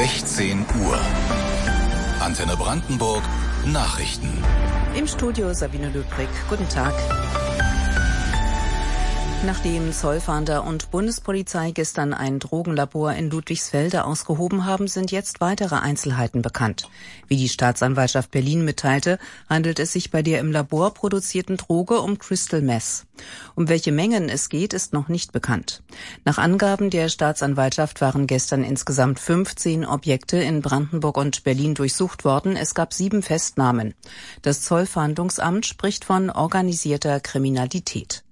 16 Uhr. Antenne Brandenburg Nachrichten. Im Studio Sabine Löbrig. Guten Tag. Nachdem Zollfahnder und Bundespolizei gestern ein Drogenlabor in Ludwigsfelde ausgehoben haben, sind jetzt weitere Einzelheiten bekannt. Wie die Staatsanwaltschaft Berlin mitteilte, handelt es sich bei der im Labor produzierten Droge um Crystal Meth. Um welche Mengen es geht, ist noch nicht bekannt. Nach Angaben der Staatsanwaltschaft waren gestern insgesamt 15 Objekte in Brandenburg und Berlin durchsucht worden. Es gab 7 Festnahmen. Das Zollfahndungsamt spricht von organisierter Kriminalität.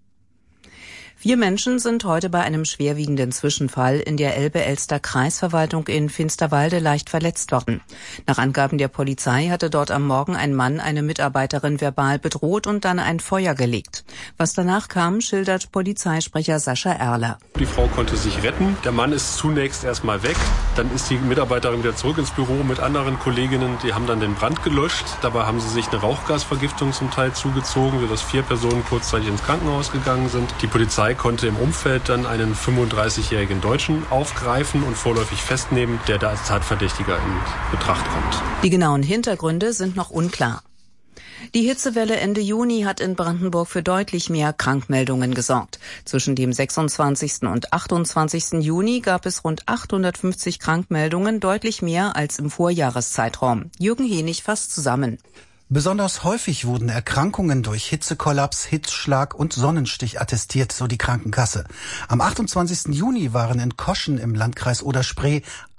4 Menschen sind heute bei einem schwerwiegenden Zwischenfall in der Elbe-Elster-Kreisverwaltung in Finsterwalde leicht verletzt worden. Nach Angaben der Polizei hatte dort am Morgen ein Mann eine Mitarbeiterin verbal bedroht und dann ein Feuer gelegt. Was danach kam, schildert Polizeisprecher Sascha Erler. Die Frau konnte sich retten. Der Mann ist zunächst erstmal weg. Dann ist die Mitarbeiterin wieder zurück ins Büro mit anderen Kolleginnen. Die haben dann den Brand gelöscht. Dabei haben sie sich eine Rauchgasvergiftung zum Teil zugezogen, sodass 4 Personen kurzzeitig ins Krankenhaus gegangen sind. Die Polizei konnte im Umfeld dann einen 35-jährigen Deutschen aufgreifen und vorläufig festnehmen, der da als Tatverdächtiger in Betracht kommt. Die genauen Hintergründe sind noch unklar. Die Hitzewelle Ende Juni hat in Brandenburg für deutlich mehr Krankmeldungen gesorgt. Zwischen dem 26. und 28. Juni gab es rund 850 Krankmeldungen, deutlich mehr als im Vorjahreszeitraum. Jürgen Henig fasst zusammen. Besonders häufig wurden Erkrankungen durch Hitzekollaps, Hitzschlag und Sonnenstich attestiert, so die Krankenkasse. Am 28. Juni waren in Koschen im Landkreis Oder-Spree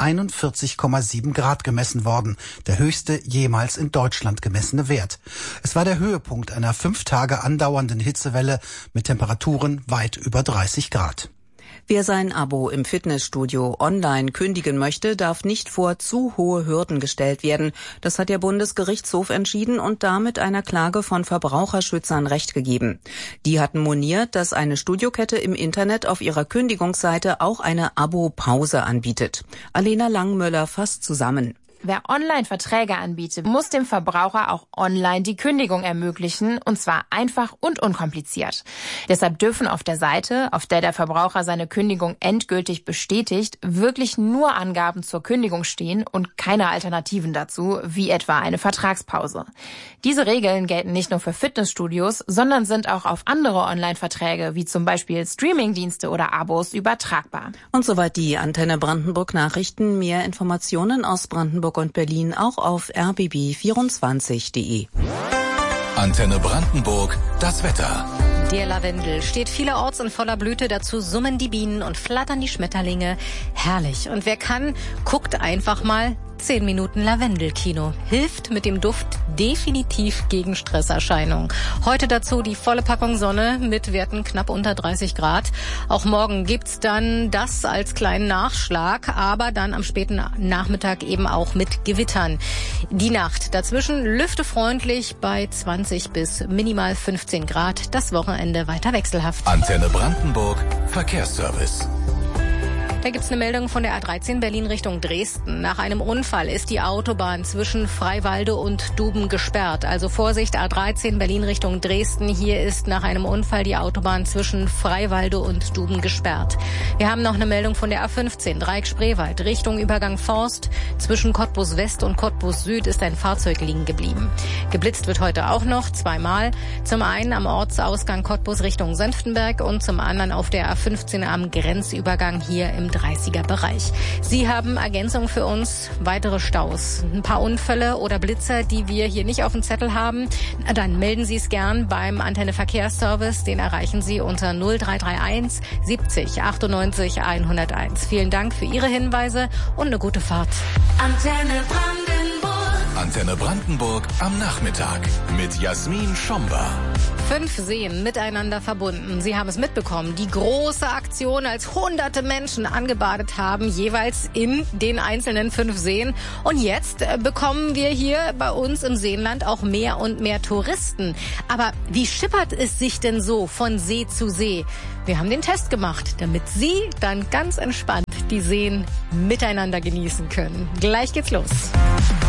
41,7 Grad gemessen worden, der höchste jemals in Deutschland gemessene Wert. Es war der Höhepunkt einer 5 Tage andauernden Hitzewelle mit Temperaturen weit über 30 Grad. Wer sein Abo im Fitnessstudio online kündigen möchte, darf nicht vor zu hohe Hürden gestellt werden. Das hat der Bundesgerichtshof entschieden und damit einer Klage von Verbraucherschützern Recht gegeben. Die hatten moniert, dass eine Studiokette im Internet auf ihrer Kündigungsseite auch eine Abo-Pause anbietet. Alena Langmöller fasst zusammen. Wer Online-Verträge anbietet, muss dem Verbraucher auch online die Kündigung ermöglichen, und zwar einfach und unkompliziert. Deshalb dürfen auf der Seite, auf der der Verbraucher seine Kündigung endgültig bestätigt, wirklich nur Angaben zur Kündigung stehen und keine Alternativen dazu, wie etwa eine Vertragspause. Diese Regeln gelten nicht nur für Fitnessstudios, sondern sind auch auf andere Online-Verträge, wie zum Beispiel Streamingdienste oder Abos, übertragbar. Und soweit die Antenne Brandenburg Nachrichten. Mehr Informationen aus Brandenburg und Berlin auch auf rbb24.de. Antenne Brandenburg, das Wetter. Der Lavendel steht vielerorts in voller Blüte, dazu summen die Bienen und flattern die Schmetterlinge. Herrlich. Und wer kann, guckt einfach mal 10 Minuten Lavendelkino. Hilft mit dem Duft definitiv gegen Stresserscheinungen. Heute dazu die volle Packung Sonne mit Werten knapp unter 30 Grad. Auch morgen gibt's dann das als kleinen Nachschlag, aber dann am späten Nachmittag eben auch mit Gewittern. Die Nacht dazwischen lüftefreundlich bei 20 bis minimal 15 Grad. Das Wochenende weiter wechselhaft. Antenne Brandenburg, Verkehrsservice. Da gibt's eine Meldung von der A13 Berlin Richtung Dresden. Nach einem Unfall ist die Autobahn zwischen Freiwalde und Duben gesperrt. Also Vorsicht, A13 Berlin Richtung Dresden. Hier ist nach einem Unfall die Autobahn zwischen Freiwalde und Duben gesperrt. Wir haben noch eine Meldung von der A15 Dreieck-Spreewald Richtung Übergang Forst. Zwischen Cottbus West und Cottbus Süd ist ein Fahrzeug liegen geblieben. Geblitzt wird heute auch noch 2-mal. Zum einen am Ortsausgang Cottbus Richtung Senftenberg und zum anderen auf der A15 am Grenzübergang hier im 30er-Bereich. Sie haben Ergänzung für uns, weitere Staus, ein paar Unfälle oder Blitzer, die wir hier nicht auf dem Zettel haben. Dann melden Sie es gern beim Antenne Verkehrsservice. Den erreichen Sie unter 0331 70 98 101. Vielen Dank für Ihre Hinweise und eine gute Fahrt. Antenne Brandenburg am Nachmittag mit Jasmin Schomba. 5 Seen miteinander verbunden. Sie haben es mitbekommen. Die große Aktion, als hunderte Menschen angebadet haben, jeweils in den einzelnen 5 Seen. Und jetzt bekommen wir hier bei uns im Seenland auch mehr und mehr Touristen. Aber wie schippert es sich denn so von See zu See? Wir haben den Test gemacht, damit Sie dann ganz entspannt die Seen miteinander genießen können. Gleich geht's los.